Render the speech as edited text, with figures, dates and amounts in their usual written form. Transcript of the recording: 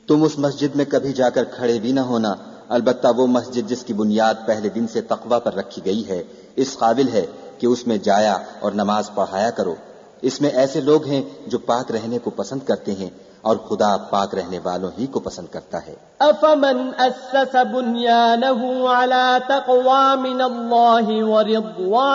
तुम उस मस्जिद में कभी जाकर खड़े भी न होना, अलबत्ता वो मस्जिद जिसकी बुनियाद पहले दिन से तकवा पर रखी गई है, इस काबिल है कि उसमें जाया और नमाज पढ़ाया करो। इसमें ऐसे लोग हैं जो पाक रहने को पसंद करते हैं और खुदा पाक रहने वालों ही को पसंद करता है। अफमन अस्सस बुन्यानहु अला तक़वा मिनल्लाहि व रिज़वान